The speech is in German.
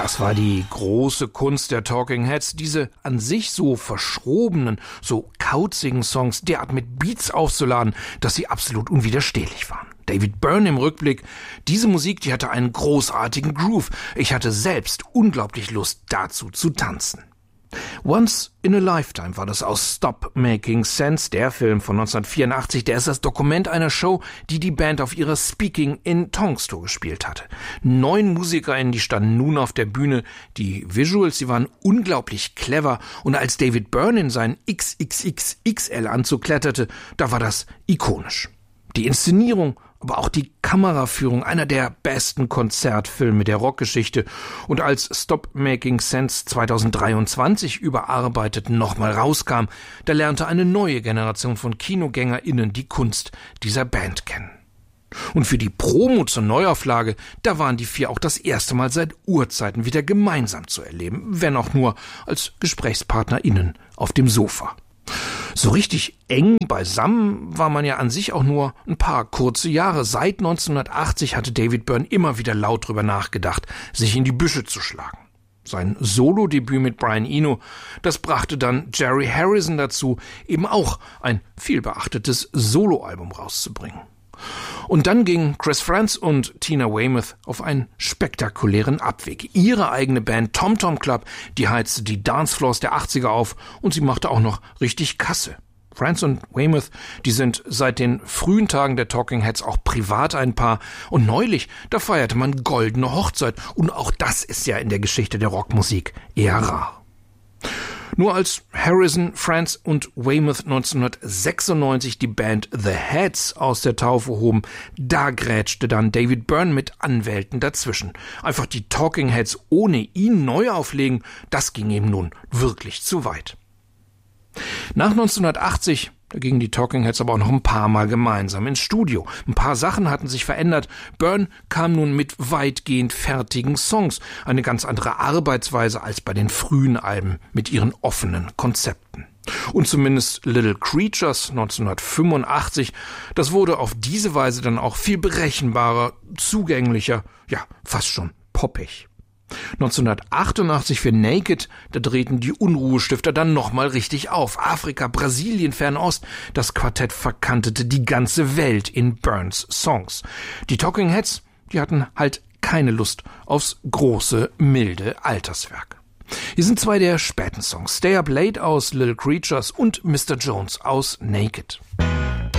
Das war die große Kunst der Talking Heads, diese an sich so verschrobenen, so kauzigen Songs derart mit Beats aufzuladen, dass sie absolut unwiderstehlich waren. David Byrne im Rückblick, diese Musik, die hatte einen großartigen Groove. Ich hatte selbst unglaublich Lust, dazu zu tanzen. Once in a Lifetime war das aus Stop Making Sense, der Film von 1984, der ist das Dokument einer Show, die die Band auf ihrer Speaking in Tongues Tour gespielt hatte. 9 MusikerInnen, die standen nun auf der Bühne, die Visuals, die waren unglaublich clever und als David Byrne in seinen XXXXL-Anzug kletterte, da war das ikonisch. Die Inszenierung, aber auch die Kameraführung, einer der besten Konzertfilme der Rockgeschichte. Und als Stop Making Sense 2023 überarbeitet nochmal rauskam, da lernte eine neue Generation von KinogängerInnen die Kunst dieser Band kennen. Und für die Promo zur Neuauflage, da waren die 4 auch das erste Mal seit Urzeiten wieder gemeinsam zu erleben, wenn auch nur als GesprächspartnerInnen auf dem Sofa. So richtig eng beisammen war man ja an sich auch nur ein paar kurze Jahre. Seit 1980 hatte David Byrne immer wieder laut drüber nachgedacht, sich in die Büsche zu schlagen. Sein Solo-Debüt mit Brian Eno, das brachte dann Jerry Harrison dazu, eben auch ein vielbeachtetes Soloalbum rauszubringen. Und dann gingen Chris Frantz und Tina Weymouth auf einen spektakulären Abweg. Ihre eigene Band Tom Tom Club, die heizte die Dancefloors der 80er auf und sie machte auch noch richtig Kasse. Frantz und Weymouth, die sind seit den frühen Tagen der Talking Heads auch privat ein Paar und neulich, da feierte man goldene Hochzeit und auch das ist ja in der Geschichte der Rockmusik eher rar. Nur als Harrison, Frantz und Weymouth 1996 die Band The Heads aus der Taufe hoben, da grätschte dann David Byrne mit Anwälten dazwischen. Einfach die Talking Heads ohne ihn neu auflegen, das ging ihm nun wirklich zu weit. Nach 1980, da gingen die Talking Heads aber auch noch ein paar Mal gemeinsam ins Studio. Ein paar Sachen hatten sich verändert. Byrne kam nun mit weitgehend fertigen Songs. Eine ganz andere Arbeitsweise als bei den frühen Alben mit ihren offenen Konzepten. Und zumindest Little Creatures 1985, das wurde auf diese Weise dann auch viel berechenbarer, zugänglicher, ja, fast schon poppig. 1988 für Naked, da drehten die Unruhestifter dann nochmal richtig auf. Afrika, Brasilien, Fernost, das Quartett verkantete die ganze Welt in Byrnes Songs. Die Talking Heads, die hatten halt keine Lust aufs große, milde Alterswerk. Hier sind 2 der späten Songs, Stay Up Late aus Little Creatures und Mr. Jones aus Naked.